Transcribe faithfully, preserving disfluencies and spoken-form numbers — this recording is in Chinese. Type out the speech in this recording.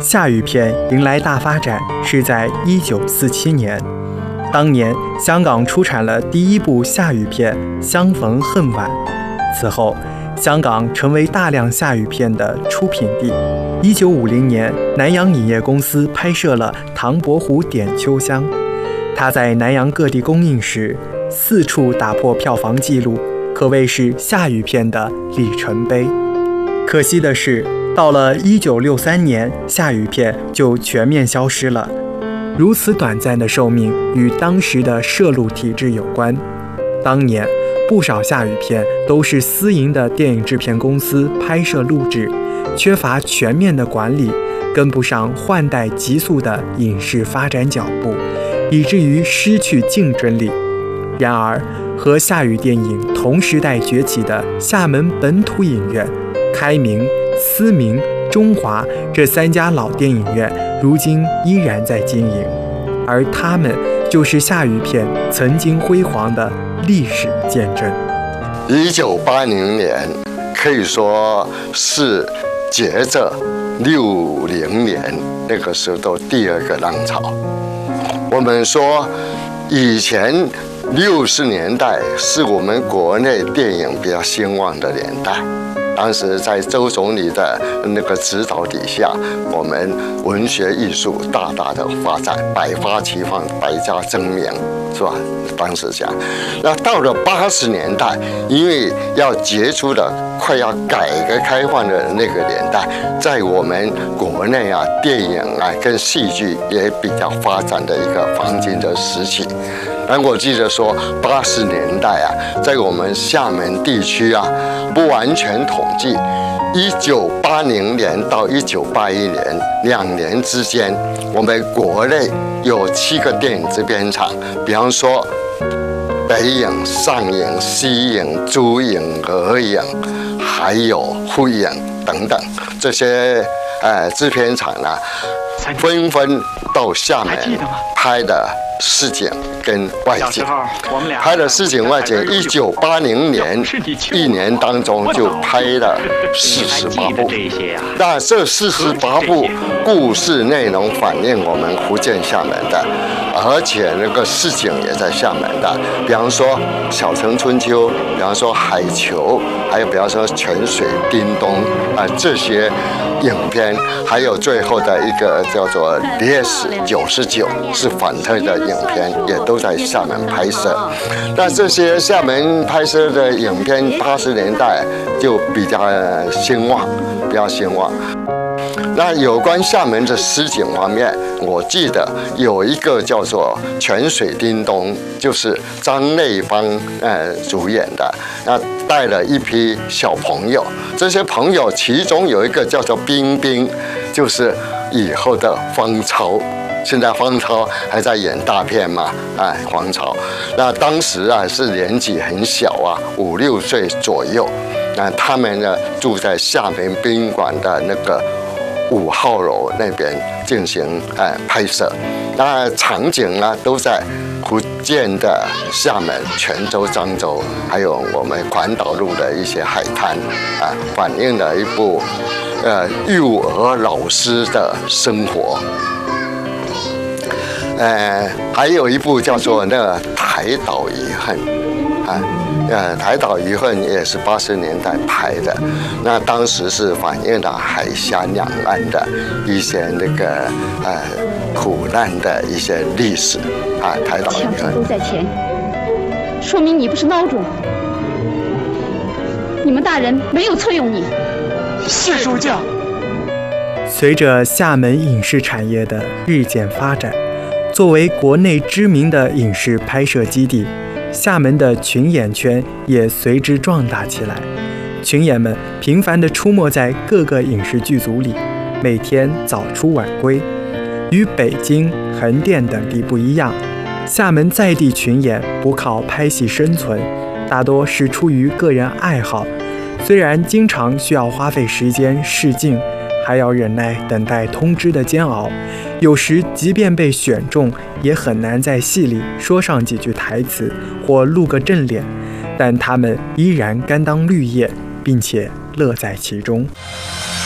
夏语片迎来大发展是在一九四七年，当年香港出产了第一部夏语片《相逢恨晚》，此后香港成为大量夏语片的出品地。一九五零年，南洋影业公司拍摄了《唐伯虎点秋香》，它在南洋各地公映时，四处打破票房纪录，可谓是夏语片的里程碑。可惜的是，到了一九六三年，夏语片就全面消失了。如此短暂的寿命与当时的摄录体制有关。当年不少夏语片都是私营的电影制片公司拍摄录制，缺乏全面的管理，跟不上换代急速的影视发展脚步，以至于失去竞争力。然而，和夏语电影同时代崛起的厦门本土影院、开明、思明、中华这三家老电影院，如今依然在经营，而他们就是夏语片曾经辉煌的历史见证。 一九八零年可以说是接着六零年那个时候的第二个浪潮。我们说以前六十年代是我们国内电影比较兴旺的年代，当时在周总理的那个指导底下，我们文学艺术大大的发展，百花齐放，百家争鸣，是吧？当时讲，那到了八十年代，因为要结束了快要改革开放的那个年代，在我们国内啊，电影啊跟戏剧也比较发展的一个黄金的时期。但我记得说，八十年代啊，在我们厦门地区啊，不完全统计，一九八零年到一九八一年两年之间，我们国内有七个电影制片厂，比方说北影、上影、西影、珠影、俄影，还有沪影等等这些呃制片厂呢，纷纷到厦门拍的市井跟外景，拍的市井外景，一九八零年一年当中就拍了四十八部。那这四十八部故事内容反映我们福建厦门的，而且那个市景也在厦门的，比方说《小城春秋》，比方说《海球》，还有比方说《泉水叮咚》啊、呃、这些影片，还有最后的一个叫做《烈士九十九》是反特的影片，也都在厦门拍摄。那这些厦门拍摄的影片，八十年代就比较兴旺，比较兴旺。那有关厦门的市井方面，我记得有一个叫做《泉水叮咚》，就是张内芳呃主演的，那带了一批小朋友，这些朋友其中有一个叫做冰冰，就是以后的方超。现在方超还在演大片嘛？哎，方超，那当时啊是年纪很小啊，五六岁左右。那他们呢住在厦门宾馆的那个五号楼那边进行哎拍摄。那场景呢都在福建的厦门、泉州、漳州，还有我们环岛路的一些海滩啊，反映了一部呃幼儿老师的生活。呃，还有一部叫做那个《台岛遗恨》啊，呃，《台岛遗恨》也是八十年代拍的，那当时是反映了海峡两岸的一些那个呃苦难的一些历史啊，《台岛遗恨》 都在前，说明你不是孬种，你们大人没有册用你。 是主教。 随着厦门影视产业的日渐发展，作为国内知名的影视拍摄基地，厦门的群演圈也随之壮大起来。群演们频繁地出没在各个影视剧组里，每天早出晚归。与北京、横店等地不一样，厦门在地群演不靠拍戏生存，大多是出于个人爱好。虽然经常需要花费时间试镜，还要忍耐等待通知的煎熬，有时即便被选中，也很难在戏里说上几句台词或露个正脸，但他们依然甘当绿叶，并且乐在其中。